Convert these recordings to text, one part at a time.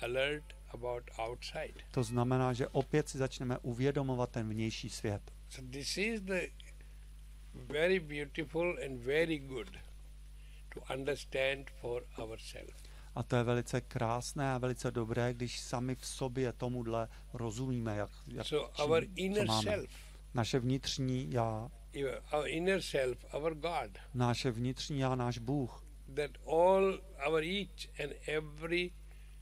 alert about outside. To znamená, že opět si začneme uvědomovat ten vnější svět. So this is the very beautiful and very good to understand for ourselves. A to je velice krásné a velice dobré, když sami v sobě tomuhle rozumíme, jak So our inner co máme. self, Naše vnitřní já, our inner self, our God, naše vnitřní já, náš Bůh, that all our each and every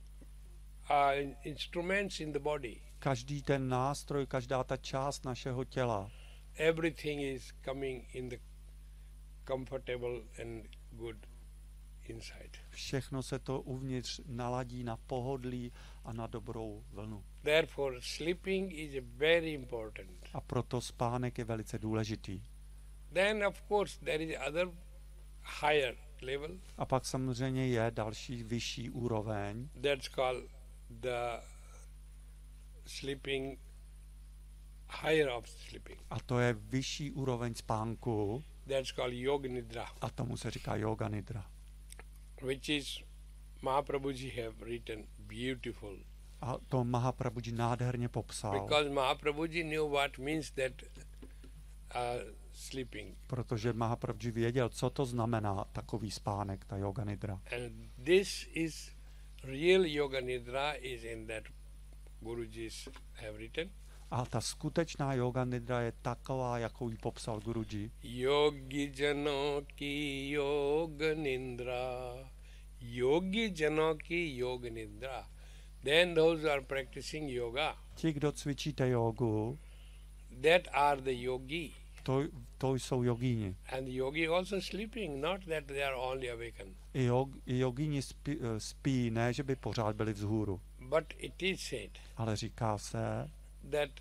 instruments in the body, každý ten nástroj, každá ta část našeho těla, everything is coming in the comfortable and good inside. všechno se to uvnitř naladí na pohodlí a na dobrou vlnu. Therefore, sleeping is very important. A proto spánek je velice důležitý. Then, of course, there is other higher level. A pak samozřejmě je další vyšší úroveň. That's called the sleeping, higher of sleeping. A to je vyšší úroveň spánku. That's called yoga nidra, A tomu se říká yoga nidra. which is Mahaprabhuji have written beautiful. A to Mahaprabhuji nádherně popsal. Because Mahaprabhuji knew what means that sleeping. Protože Mahaprabhuji věděl, co to znamená takový spánek, ta yoga nidra. And this is real yoga nidra is in that Gurujis have written. A ta skutečná yoga nidra je taková, jakou ji popsal Guruji. Yogi jano ki yoga nidra. Yogi jano ki yoga nidra. Then those are practicing yoga. Ti, kdo cvičíte jogu, That are the yogi. to jsou jogíni. And the yogi also sleeping, not that they are only awakened. I jogíni spí, ne, že by pořád byli vzhůru. But it is said Ale říká se, that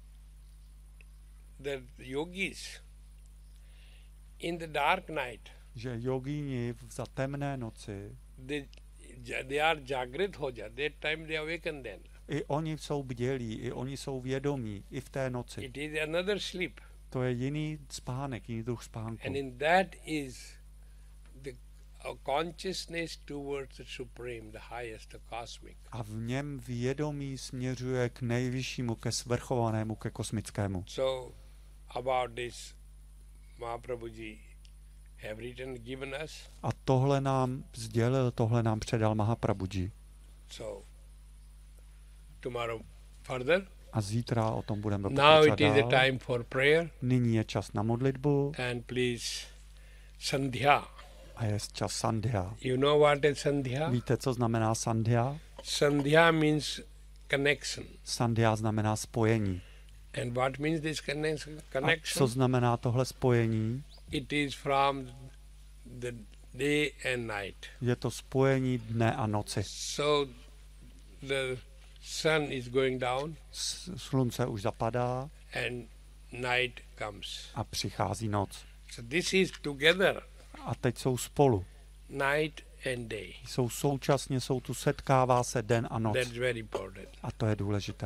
the yogis in the dark night, že jogíni za temné noci, they are jagrit ho ja. That time they awaken then. i oni jsou bdělí, i oni jsou vědomí, i v té noci. It is another sleep. To je jiný spánek, jiný druh spánku. And in that is the consciousness towards the supreme, the highest, the cosmic. A v něm vědomí směřuje k nejvyššímu, ke svrchovanému, ke kosmickému. So about this Mahaprabhuji have written, given us. A tohle nám sdělil, tohle nám předal Mahaprabhuji. So tomorrow further. A zítra o tom budeme Now pokračovat it is dál. a time for prayer. Nyní je čas na modlitbu And please, Sandhya. a je čas sandhya. You know what is Sandhya? Víte, co znamená sandhya? Sandhya means connection. Sandhya znamená spojení. And what means this A co connection? znamená tohle spojení? It is from the day and night. Je to spojení dne a noci. So the sun is going down Slunce už zapadá and night comes. a přichází noc. So this is together, A teď jsou spolu. night and day. Jsou současně, setkává se den a noc. That's very important. A to je důležité.